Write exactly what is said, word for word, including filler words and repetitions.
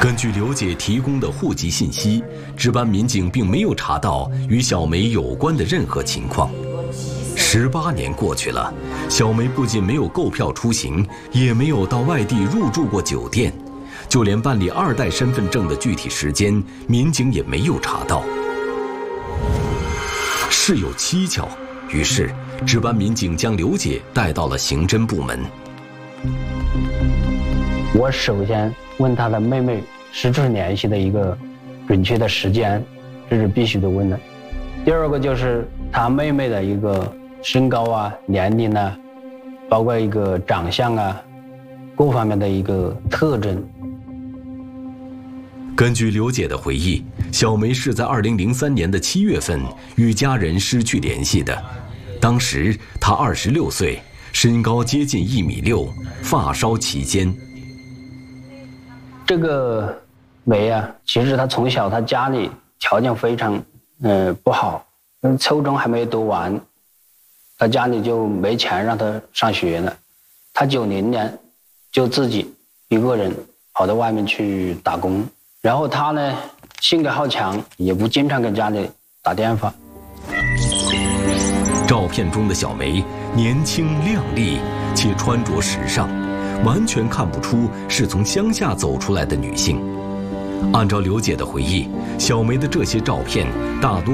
根据刘姐提供的户籍信息，值班民警并没有查到与小梅有关的任何情况。十八年过去了，小梅不仅没有购票出行，也没有到外地入住过酒店，就连办理二代身份证的具体时间，民警也没有查到。事有蹊跷，于是值班民警将刘姐带到了刑侦部门。 我首先问她的妹妹失去联系的一个准确的时间，这是必须的问的。第二个就是她妹妹的一个身高啊、年龄啊，包括一个长相啊，各方面的一个特征。 根据刘姐的回忆，小梅是在二零零三年的七月份与家人失去联系的。当时她二十六岁，身高接近一米六，发梢齐肩。 这个梅啊，其实她从小她家里条件非常呃不好，嗯，初中还没有读完，她家里就没钱让她上学了。她九零年就自己一个人跑到外面去打工。然后他呢，性格好强，也不经常跟家里打电话。 照片中的小梅年轻靓丽，且穿着时尚，完全看不出是从乡下走出来的女性。按照刘姐的回忆，小梅的这些照片大多